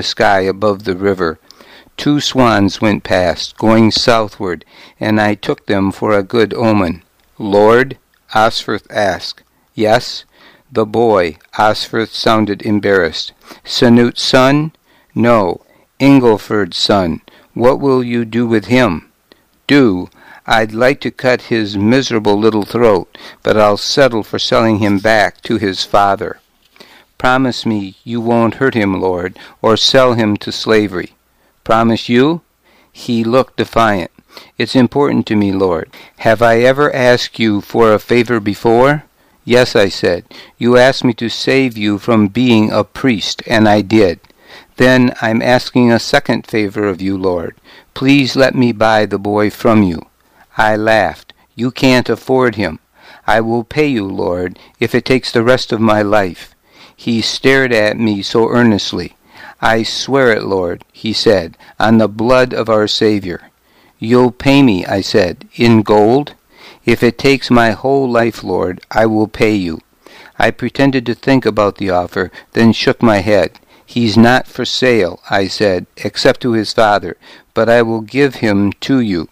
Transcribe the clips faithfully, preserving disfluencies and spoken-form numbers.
the sky above the river. Two swans went past, going southward, and I took them for a good omen. Lord? Osferth asked. Yes? The boy. Osferth sounded embarrassed. Sanute's son? No, Ingleford's son. What will you do with him? Do? I'd like to cut his miserable little throat, but I'll settle for selling him back to his father. Promise me you won't hurt him, Lord, or sell him to slavery. Promise you? He looked defiant. It's important to me, Lord. Have I ever asked you for a favor before? Yes, I said. You asked me to save you from being a priest, and I did. Then I'm asking a second favor of you, Lord. Please let me buy the boy from you. I laughed. You can't afford him. I will pay you, Lord, if it takes the rest of my life. He stared at me so earnestly. I swear it, Lord, he said, on the blood of our Savior. You'll pay me, I said, in gold? If it takes my whole life, Lord, I will pay you. I pretended to think about the offer, then shook my head. He's not for sale, I said, except to his father, but I will give him to you.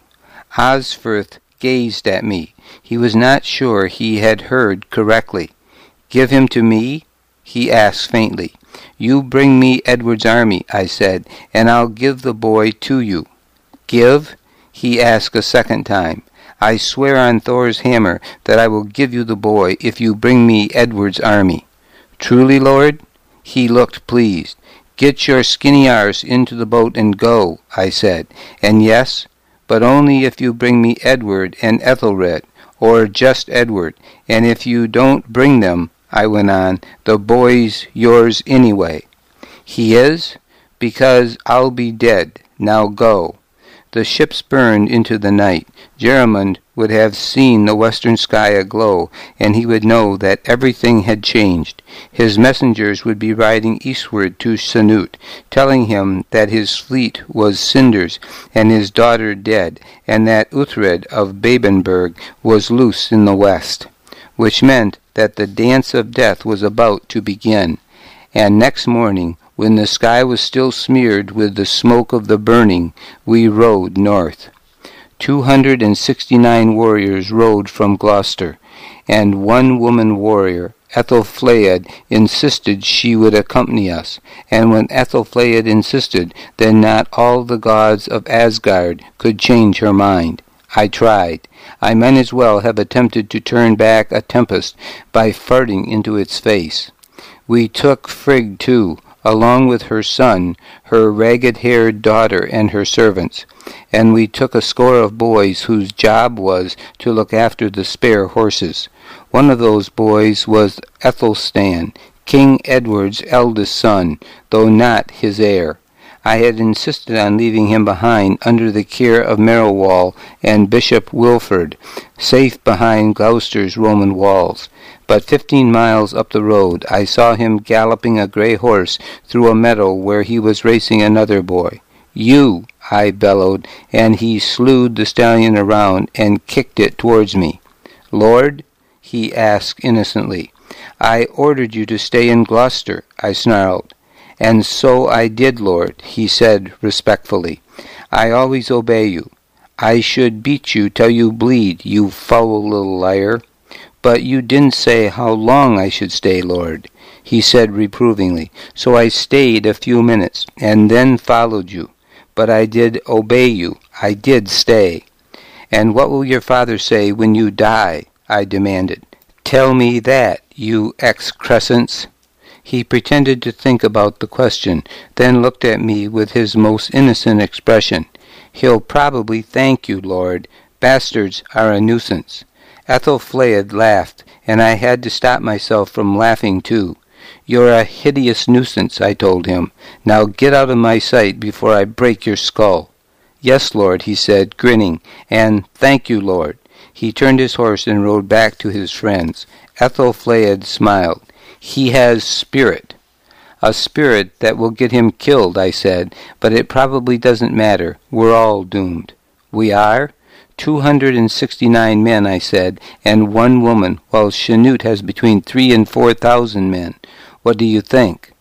Osferth gazed at me. He was not sure he had heard correctly. Give him to me? He asked faintly. You bring me Edward's army, I said, and I'll give the boy to you. Give? He asked a second time. I swear on Thor's hammer that I will give you the boy if you bring me Edward's army. Truly, Lord? He looked pleased. Get your skinny arse into the boat and go, I said. And yes, but only if you bring me Edward and Ethelred, or just Edward. And if you don't bring them, I went on, the boy's yours anyway. He is? Because I'll be dead. Now go. The ships burned into the night. Jerymund would have seen the western sky aglow, and he would know that everything had changed. His messengers would be riding eastward to Sanute, telling him that his fleet was cinders, and his daughter dead, and that Uhtred of Babenberg was loose in the west, which meant that the dance of death was about to begin. And next morning, when the sky was still smeared with the smoke of the burning, we rode north. Two hundred and sixty-nine warriors rode from Gloucester, and one woman warrior, Ethelflaed, insisted she would accompany us. And when Ethelflaed insisted, then not all the gods of Asgard could change her mind. I tried. I might as well have attempted to turn back a tempest by farting into its face. We took Frigg, too, along with her son, her ragged-haired daughter, and her servants. And we took a score of boys whose job was to look after the spare horses. One of those boys was Ethelstan, King Edward's eldest son, though not his heir. I had insisted on leaving him behind under the care of Merowall and Bishop Wilfrid, safe behind Gloucester's Roman walls. But fifteen miles up the road I saw him galloping a grey horse through a meadow where he was racing another boy. You, I bellowed, and he slewed the stallion around and kicked it towards me. Lord? He asked innocently. I ordered you to stay in Gloucester, I snarled. And so I did, Lord, he said respectfully. I always obey you. I should beat you till you bleed, you foul little liar. But you didn't say how long I should stay, Lord, he said reprovingly. So I stayed a few minutes, and then followed you. But I did obey you. I did stay. And what will your father say when you die? I demanded. Tell me that, you excrescents. He pretended to think about the question, then looked at me with his most innocent expression. He'll probably thank you, Lord. Bastards are a nuisance. Ethelflaed laughed, and I had to stop myself from laughing too. You're a hideous nuisance, I told him. Now get out of my sight before I break your skull. Yes, Lord, he said, grinning, and thank you, Lord. He turned his horse and rode back to his friends. Ethelflaed smiled. He has spirit. A spirit that will get him killed, I said, but it probably doesn't matter. We're all doomed. We are? Two hundred and sixty-nine men, I said, and one woman, while Chanute has between three and four thousand men. What do you think?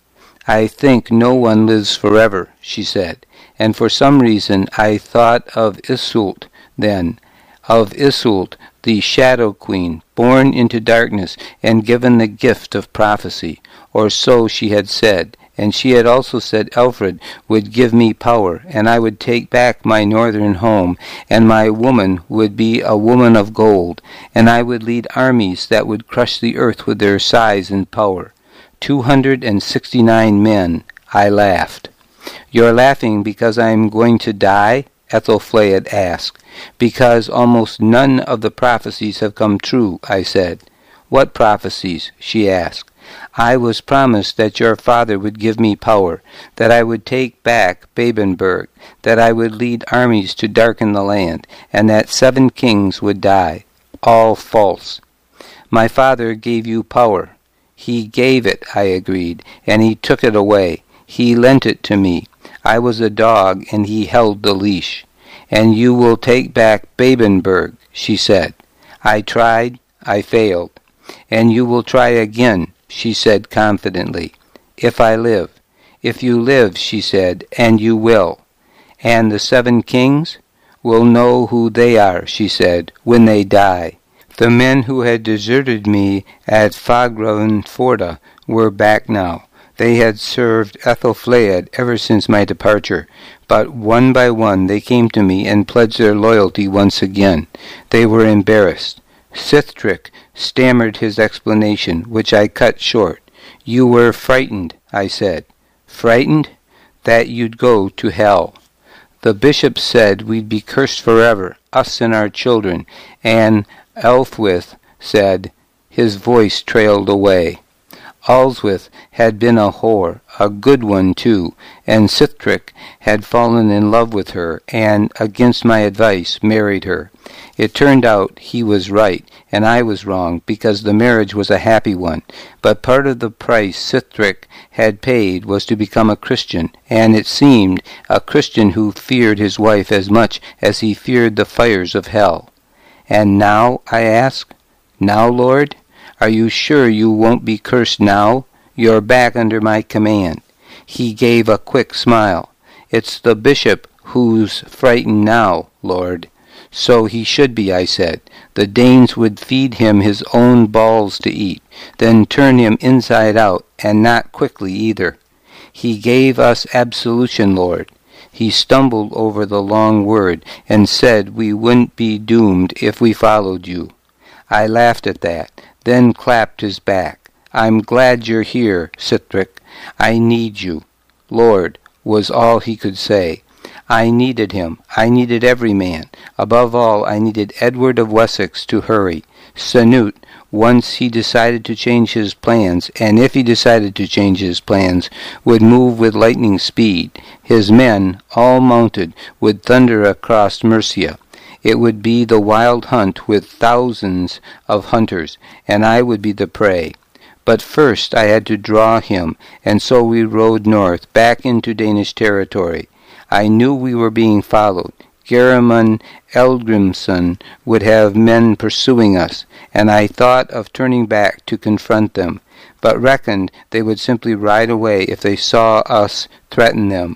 I think no one lives forever, she said, and for some reason I thought of Iseult then, of Iseult, the Shadow Queen, born into darkness and given the gift of prophecy, or so she had said, and she had also said Alfred would give me power, and I would take back my northern home, and my woman would be a woman of gold, and I would lead armies that would crush the earth with their size and power. Two hundred and sixty-nine men. I laughed. You're laughing because I am going to die? Ethelflaed asked. Because almost none of the prophecies have come true, I said. What prophecies? She asked. I was promised that your father would give me power, that I would take back Babenberg, that I would lead armies to darken the land, and that seven kings would die. All false. My father gave you power. He gave it, I agreed, and he took it away. He lent it to me. I was a dog, and he held the leash. And you will take back Babenberg, she said. I tried. I failed. And you will try again, she said confidently. If I live. If you live, she said, and you will. And the seven kings will know who they are, she said, when they die. The men who had deserted me at Fagravnforda were back now. They had served Ethelflaed ever since my departure, but one by one they came to me and pledged their loyalty once again. They were embarrassed. Sihtric stammered his explanation, which I cut short. You were frightened, I said. Frightened? That you'd go to hell. The bishop said we'd be cursed forever, us and our children, and Ælfwith said, his voice trailed away. Alswith had been a whore, a good one too, and Sihtric had fallen in love with her, and, against my advice, married her. It turned out he was right, and I was wrong, because the marriage was a happy one, but part of the price Sihtric had paid was to become a Christian, and it seemed a Christian who feared his wife as much as he feared the fires of hell. And now, I asked, now, Lord? Are you sure you won't be cursed now? You're back under my command. He gave a quick smile. It's the bishop who's frightened now, Lord. So he should be, I said. The Danes would feed him his own balls to eat, then turn him inside out, and not quickly either. He gave us absolution, Lord. He stumbled over the long word, and said we wouldn't be doomed if we followed you. I laughed at that, then clapped his back. I'm glad you're here, Sihtric. I need you. Lord, was all he could say. I needed him. I needed every man. Above all, I needed Edward of Wessex to hurry. Canute, once he decided to change his plans, and if he decided to change his plans, would move with lightning speed. His men, all mounted, would thunder across Mercia. It would be the wild hunt with thousands of hunters, and I would be the prey. But first I had to draw him, and so we rode north, back into Danish territory. I knew we were being followed. Geirmund Eldgrimsson would have men pursuing us, and I thought of turning back to confront them, but reckoned they would simply ride away if they saw us threaten them.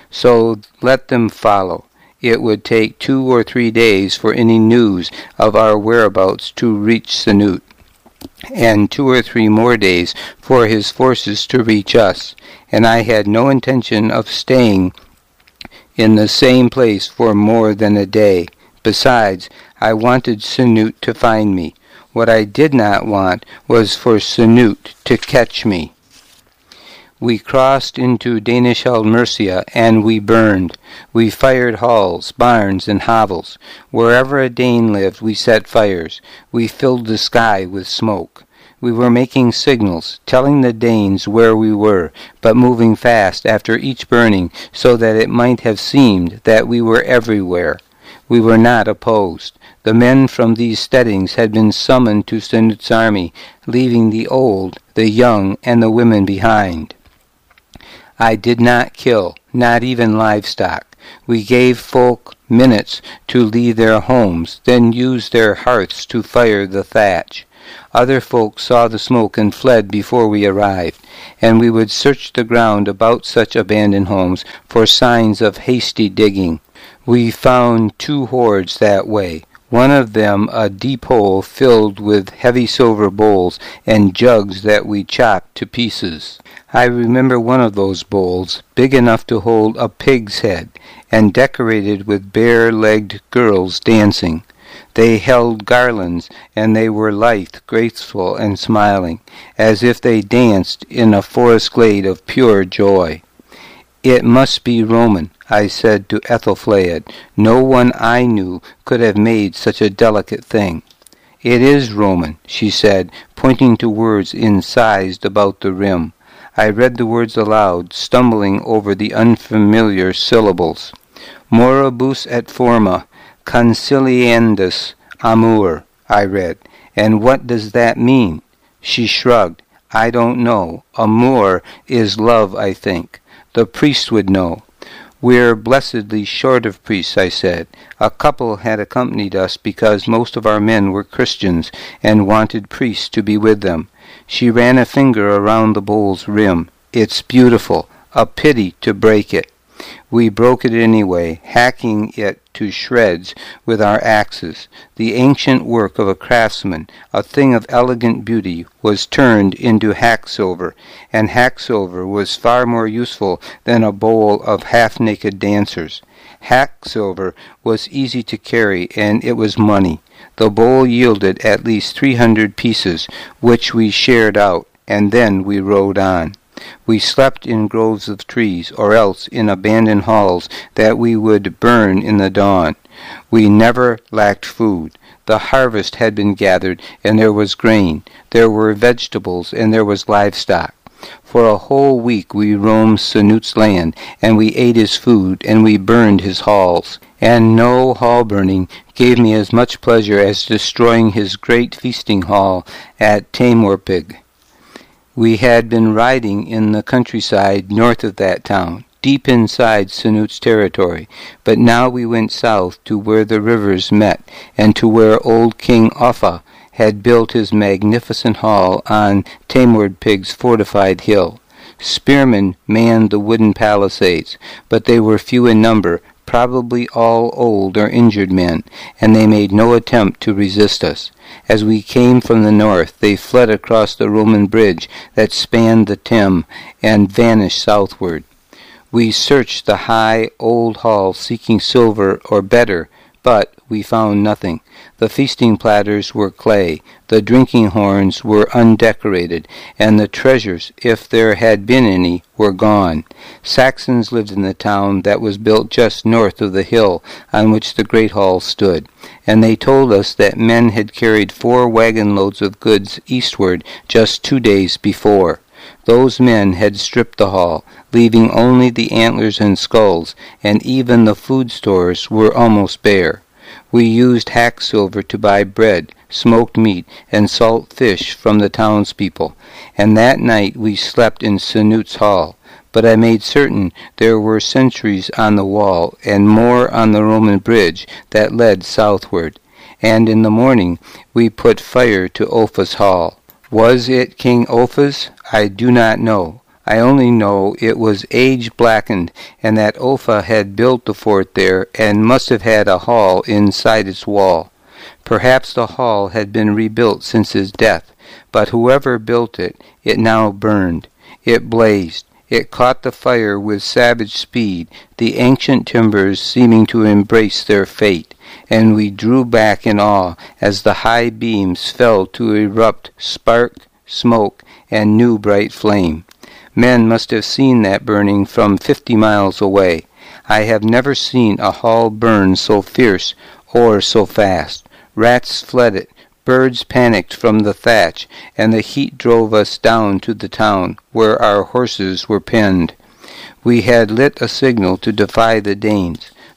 So let them follow. It would take two or three days for any news of our whereabouts to reach Canute, and two or three more days for his forces to reach us, and I had no intention of staying in the same place for more than a day. Besides, I wanted Canute to find me. What I did not want was for Canute to catch me. We crossed into Danish-held Mercia, and we burned. We fired halls, barns, and hovels. Wherever a Dane lived, we set fires. We filled the sky with smoke. We were making signals, telling the Danes where we were, but moving fast after each burning, so that it might have seemed that we were everywhere. We were not opposed. The men from these steadings had been summoned to Canute's army, leaving the old, the young, and the women behind. I did not kill, not even livestock. We gave folk minutes to leave their homes, then used their hearths to fire the thatch. Other folks saw the smoke and fled before we arrived, and we would search the ground about such abandoned homes for signs of hasty digging. We found two hoards that way. One of them a deep hole filled with heavy silver bowls and jugs that we chopped to pieces. I remember one of those bowls, big enough to hold a pig's head, and decorated with bare-legged girls dancing. They held garlands, and they were lithe, graceful, and smiling, as if they danced in a forest glade of pure joy. "It must be Roman," I said to Ethelflaed. "No one I knew could have made such a delicate thing." "It is Roman," she said, pointing to words incised about the rim. I read the words aloud, stumbling over the unfamiliar syllables. "Moribus et forma, conciliandus amor," I read. "And what does that mean?" She shrugged. "I don't know. Amor is love, I think. The priest would know." "We're blessedly short of priests," I said. "A couple had accompanied us because most of our men were Christians and wanted priests to be with them." She ran a finger around the bowl's rim. "It's beautiful. A pity to break it." We broke it anyway, hacking it to shreds with our axes. The ancient work of a craftsman, a thing of elegant beauty, was turned into hack-silver, and hack-silver was far more useful than a bowl of half-naked dancers. Hack-silver was easy to carry, and it was money. The bowl yielded at least three hundred pieces, which we shared out, and then we rode on. We slept in groves of trees, or else in abandoned halls that we would burn in the dawn. We never lacked food. The harvest had been gathered, and there was grain. There were vegetables, and there was livestock. For a whole week we roamed Sanute's land, and we ate his food, and we burned his halls. And no hall burning gave me as much pleasure as destroying his great feasting hall at Tamorpig. We had been riding in the countryside north of that town, deep inside Sanute's territory, but now we went south to where the rivers met, and to where old King Offa had built his magnificent hall on Tamorpig's fortified hill. Spearmen manned the wooden palisades, but they were few in number, probably all old or injured men, and they made no attempt to resist us. As we came from the north, they fled across the Roman bridge that spanned the Thames and vanished southward. We searched the high, old hall seeking silver or better, but we found nothing. The feasting platters were clay, the drinking horns were undecorated, and the treasures, if there had been any, were gone. Saxons lived in the town that was built just north of the hill on which the great hall stood, and they told us that men had carried four wagon loads of goods eastward just two days before. Those men had stripped the hall, leaving only the antlers and skulls, and even the food stores were almost bare. We used hack-silver to buy bread, smoked meat, and salt fish from the townspeople, and that night we slept in Sanute's hall. But I made certain there were sentries on the wall, and more on the Roman bridge that led southward. And in the morning we put fire to Offa's hall. Was it King Offa's? I do not know. I only know it was age-blackened, and that Offa had built the fort there, and must have had a hall inside its wall. Perhaps the hall had been rebuilt since his death, but whoever built it, it now burned. It blazed. It caught the fire with savage speed, the ancient timbers seeming to embrace their fate, and we drew back in awe as the high beams fell to erupt spark, smoke, and new bright flame. Men must have seen that burning from fifty miles away. I have never seen a hall burn so fierce or so fast. Rats fled it, birds panicked from the thatch, and the heat drove us down to the town, where our horses were penned. We had lit a signal to defy the Danes.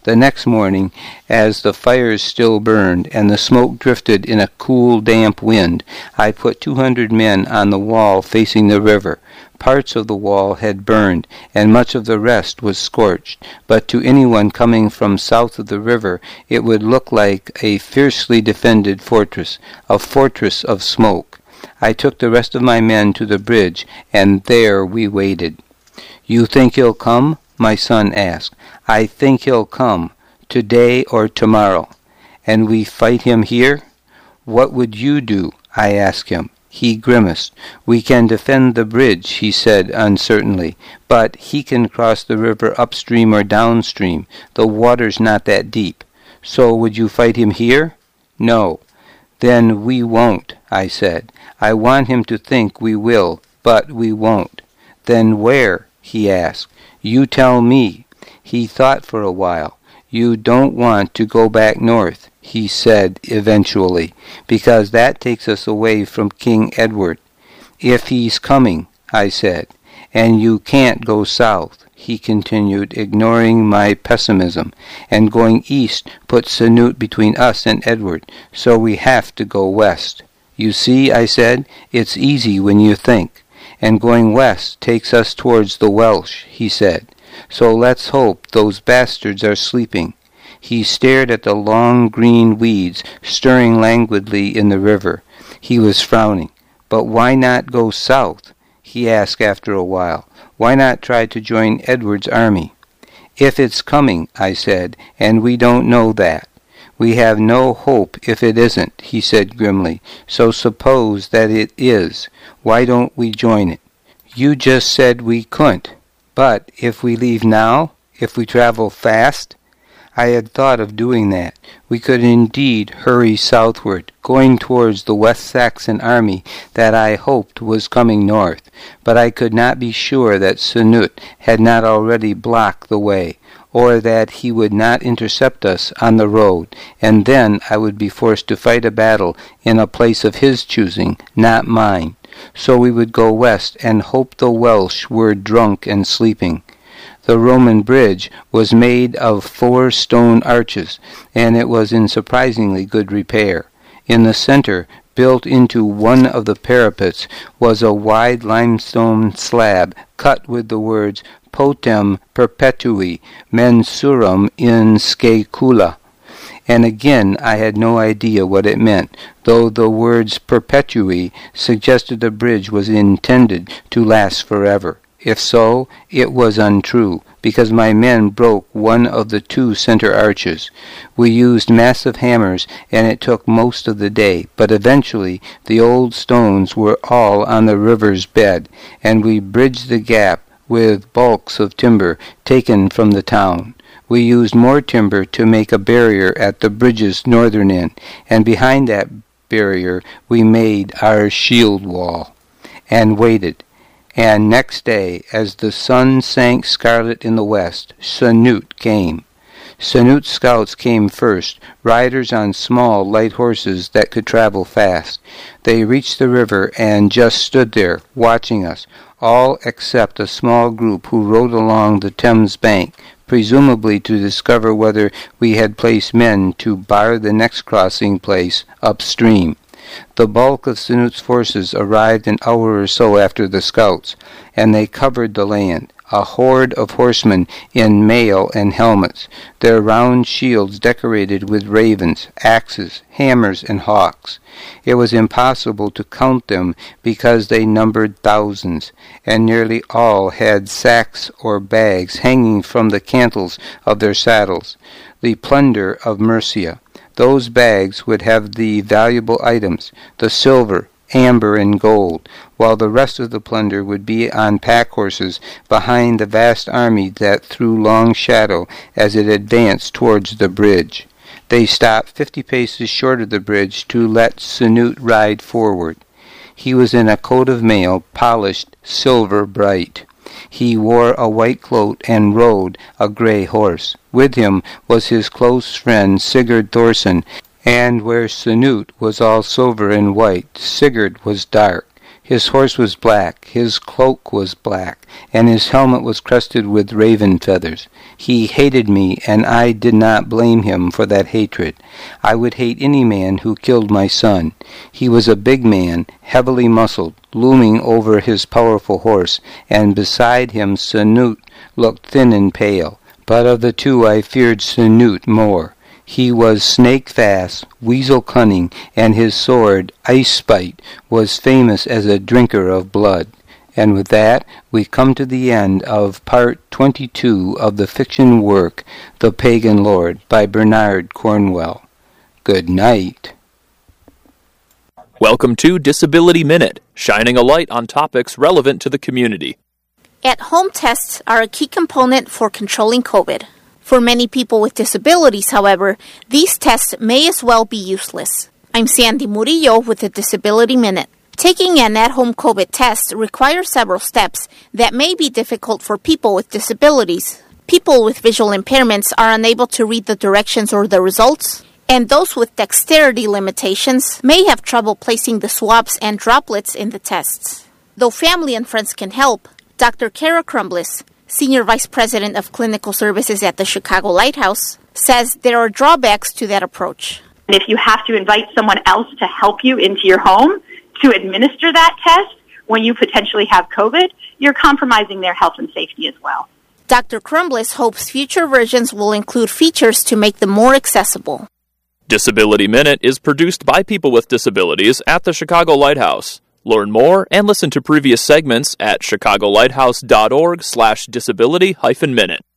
The next morning, as the fires still burned and the smoke drifted in a cool, damp wind, I put two hundred men on the wall facing the river. Parts of the wall had burned, and much of the rest was scorched, but to anyone coming from south of the river it would look like a fiercely defended fortress, a fortress of smoke. I took the rest of my men to the bridge, and there we waited. "You think he'll come?" my son asked. "I think he'll come, today or tomorrow." "And we fight him here?" "What would you do?" I asked him. He grimaced. "We can defend the bridge," he said uncertainly, "but he can cross the river upstream or downstream. The water's not that deep." "So would you fight him here?" "No." "Then we won't," I said. "I want him to think we will, but we won't." "Then where?" he asked. "You tell me." He thought for a while. "You don't want to go back north," he said eventually, "because that takes us away from King Edward." "If he's coming," I said. "And you can't go south," he continued, ignoring my pessimism, "and going east puts Sanute between us and Edward, so we have to go west." "You see," I said, "it's easy when you think. And going west takes us towards the Welsh," he said. "So let's hope those bastards are sleeping." He stared at the long green weeds stirring languidly in the river. He was frowning. "But why not go south?" he asked after a while. "Why not try to join Edward's army?" "If it's coming," I said, "and we don't know that." "We have no hope if it isn't," he said grimly. "So suppose that it is. Why don't we join it?" "You just said we couldn't." "But if we leave now? If we travel fast?" I had thought of doing that. We could indeed hurry southward, going towards the West Saxon army that I hoped was coming north, but I could not be sure that Sanute had not already blocked the way, or that he would not intercept us on the road, and then I would be forced to fight a battle in a place of his choosing, not mine. So we would go west and hope the Welsh were drunk and sleeping. The Roman bridge was made of four stone arches, and it was in surprisingly good repair. In the center, built into one of the parapets, was a wide limestone slab cut with the words Potem Perpetui Mensurum in Scecula. And again I had no idea what it meant, though the words perpetui suggested the bridge was intended to last forever. If so, it was untrue, because my men broke one of the two center arches. We used massive hammers, and it took most of the day, but eventually the old stones were all on the river's bed, and we bridged the gap with bulks of timber taken from the town. We used more timber to make a barrier at the bridge's northern end, and behind that barrier we made our shield wall, and waited. And next day, as the sun sank scarlet in the west, Sanute came. Sanute's scouts came first, riders on small, light horses that could travel fast. They reached the river and just stood there, watching us, all except a small group who rode along the Thames bank, presumably to discover whether we had placed men to bar the next crossing place upstream. The bulk of Sanute's forces arrived an hour or so after the scouts, and they covered the land, a horde of horsemen in mail and helmets, their round shields decorated with ravens, axes, hammers, and hawks. It was impossible to count them because they numbered thousands, and nearly all had sacks or bags hanging from the cantles of their saddles, the plunder of Mercia. Those bags would have the valuable items, the silver, amber, and gold, while the rest of the plunder would be on pack horses behind the vast army that threw long shadow as it advanced towards the bridge. They stopped fifty paces short of the bridge to let Sanute ride forward. He was in a coat of mail, polished silver bright. He wore a white cloak and rode a grey horse. With him was his close friend Sigurd Thorson, and where Sanute was all silver and white, Sigurd was dark. His horse was black, his cloak was black, and his helmet was crested with raven feathers. He hated me, and I did not blame him for that hatred. I would hate any man who killed my son. He was a big man, heavily muscled, looming over his powerful horse, and beside him Sanute looked thin and pale. But of the two I feared Sanute more. He was snake fast, weasel cunning, and his sword, Ice Spite, was famous as a drinker of blood. And with that, we come to the end of part twenty-two of the fiction work, The Pagan Lord, by Bernard Cornwell. Good night. Welcome to Disability Minute, shining a light on topics relevant to the community. At-home tests are a key component for controlling COVID. For many people with disabilities, however, these tests may as well be useless. I'm Sandy Murillo with the Disability Minute. Taking an at-home COVID test requires several steps that may be difficult for people with disabilities. People with visual impairments are unable to read the directions or the results, and those with dexterity limitations may have trouble placing the swabs and droplets in the tests. Though family and friends can help, Doctor Kara Crumblis, Senior Vice President of Clinical Services at the Chicago Lighthouse, says there are drawbacks to that approach. If you have to invite someone else to help you into your home to administer that test when you potentially have COVID, you're compromising their health and safety as well. Doctor Crumblis hopes future versions will include features to make them more accessible. Disability Minute is produced by people with disabilities at the Chicago Lighthouse. Learn more and listen to previous segments at chicagolighthouse.org slash disability hyphen minute.